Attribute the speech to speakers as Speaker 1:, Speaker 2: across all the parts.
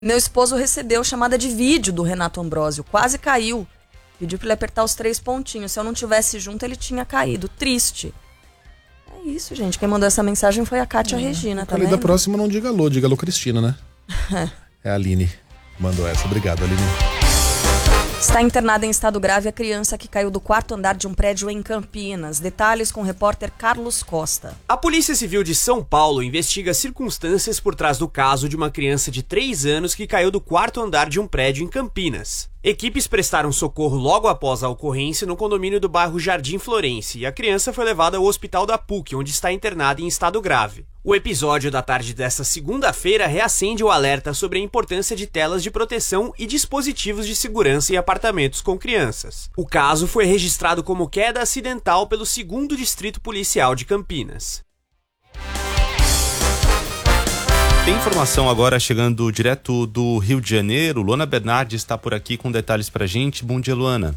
Speaker 1: Meu esposo recebeu chamada de vídeo do Renato Ambrósio, quase caiu. Pediu pra ele apertar os 3 pontinhos. Se eu não tivesse junto, ele tinha caído. Triste. É isso, gente. Quem mandou essa mensagem foi a Kátia Regina, tá vendo?
Speaker 2: Da próxima não diga alô Cristina, né? É a Aline que mandou essa. Obrigado, Aline.
Speaker 1: Está internada em estado grave a criança que caiu do 4º andar de um prédio em Campinas. Detalhes com o repórter Carlos Costa.
Speaker 3: A Polícia Civil de São Paulo investiga circunstâncias por trás do caso de uma criança de 3 anos que caiu do 4º andar de um prédio em Campinas. Equipes prestaram socorro logo após a ocorrência no condomínio do bairro Jardim Florense e a criança foi levada ao hospital da PUC, onde está internada em estado grave. O episódio da tarde desta segunda-feira reacende o alerta sobre a importância de telas de proteção e dispositivos de segurança em apartamentos com crianças. O caso foi registrado como queda acidental pelo 2º Distrito Policial de Campinas.
Speaker 4: Tem informação agora chegando direto do Rio de Janeiro. Luana Bernardi está por aqui com detalhes pra gente. Bom dia, Luana.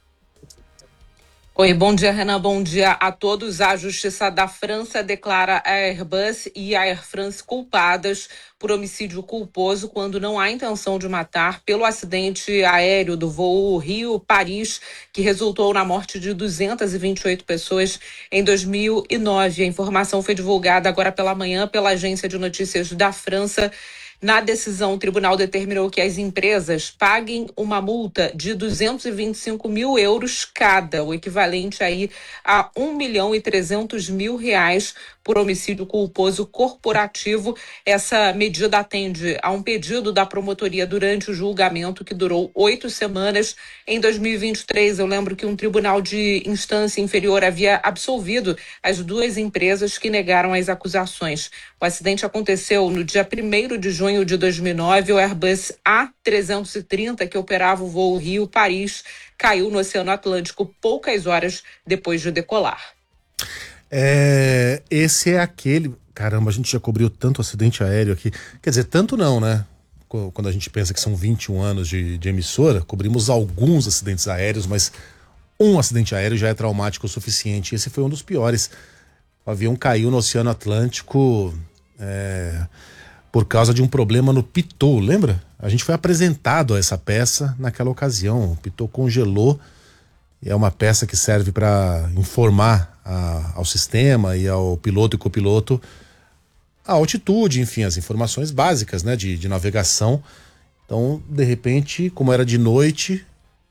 Speaker 5: Oi, bom dia, Renan. Bom dia a todos. A Justiça da França declara a Airbus e a Air France culpadas por homicídio culposo quando não há intenção de matar pelo acidente aéreo do voo Rio-Paris, que resultou na morte de 228 pessoas em 2009. A informação foi divulgada agora pela manhã pela agência de notícias da França. Na decisão, o tribunal determinou que as empresas paguem uma multa de 225 mil euros cada, o equivalente aí a R$1.300.000 por homicídio culposo corporativo. Essa medida atende a um pedido da promotoria durante o julgamento que durou 8 semanas. Em 2023, eu lembro que um tribunal de instância inferior havia absolvido as 2 empresas que negaram as acusações. O acidente aconteceu no dia 1º de junho de 2009. O Airbus A330, que operava o voo Rio-Paris, caiu no Oceano Atlântico poucas horas depois de decolar.
Speaker 2: Esse é aquele... Caramba, a gente já cobriu tanto acidente aéreo aqui. Quer dizer, tanto não, né? Quando a gente pensa que são 21 anos de emissora, cobrimos alguns acidentes aéreos, mas um acidente aéreo já é traumático o suficiente. Esse foi um dos piores. O avião caiu no Oceano Atlântico por causa de um problema no pitot, lembra? A gente foi apresentado a essa peça naquela ocasião. O pitot congelou. É uma peça que serve para informar ao sistema e ao piloto e copiloto a altitude, enfim, as informações básicas, né, de navegação. Então, de repente, como era de noite,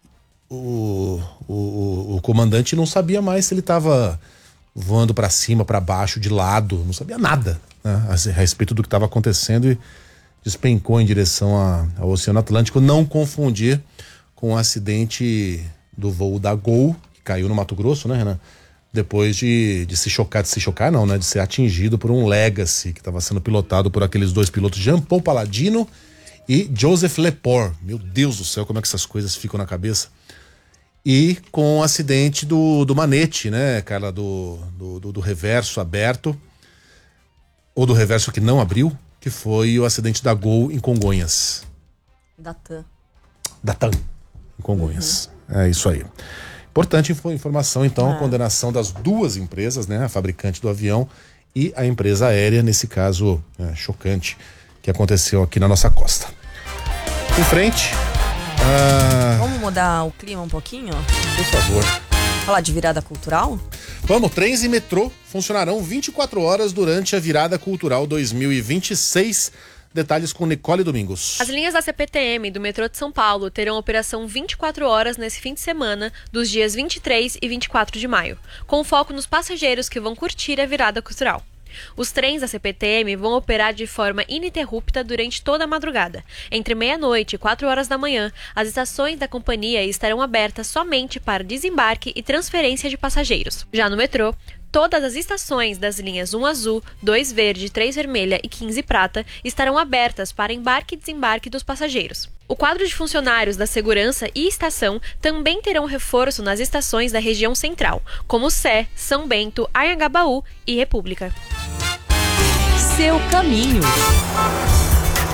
Speaker 2: o comandante não sabia mais se ele estava voando para cima, para baixo, de lado, não sabia nada, né, a respeito do que estava acontecendo e despencou em direção ao Oceano Atlântico. Não confundir com o acidente do voo da Gol, que caiu no Mato Grosso, né, Renan? Depois de se chocar não, né? De ser atingido por um Legacy, que estava sendo pilotado por aqueles 2 pilotos, Jean-Paul Palladino e Joseph Lepore. Meu Deus do céu, como é que essas coisas ficam na cabeça? E com o acidente do manete, né, Carla? Do reverso aberto, ou do reverso que não abriu, que foi o acidente da Gol em Congonhas.
Speaker 1: Da TAM,
Speaker 2: em Congonhas. É isso aí. Importante informação, então, a condenação das 2 empresas, né? A fabricante do avião e a empresa aérea, nesse caso chocante, que aconteceu aqui na nossa costa. Em frente.
Speaker 1: Vamos mudar o clima um pouquinho?
Speaker 2: Por favor.
Speaker 1: Falar de virada cultural?
Speaker 2: Vamos, trens e metrô funcionarão 24 horas durante a virada cultural 2026. Detalhes com Nicole Domingos.
Speaker 6: As linhas da CPTM do metrô de São Paulo terão operação 24 horas nesse fim de semana, dos dias 23 e 24 de maio, com foco nos passageiros que vão curtir a virada cultural. Os trens da CPTM vão operar de forma ininterrupta durante toda a madrugada. Entre meia-noite e 4 horas da manhã, as estações da companhia estarão abertas somente para desembarque e transferência de passageiros. Já no metrô, todas as estações das linhas 1 azul, 2 verde, 3 vermelha e 15 prata estarão abertas para embarque e desembarque dos passageiros. O quadro de funcionários da segurança e estação também terão reforço nas estações da região central, como Sé, São Bento, Anhangabaú e República.
Speaker 1: Seu caminho.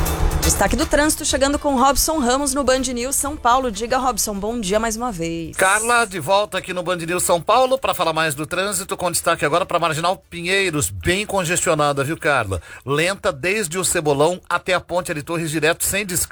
Speaker 1: Destaque do trânsito chegando com Robson Ramos no Band News São Paulo. Diga, Robson, bom dia mais uma vez.
Speaker 7: Carla, de volta aqui no Band News São Paulo para falar mais do trânsito, com destaque agora para Marginal Pinheiros, bem congestionada, viu, Carla? Lenta desde o Cebolão até a Ponte de Torres, direto sem descanso.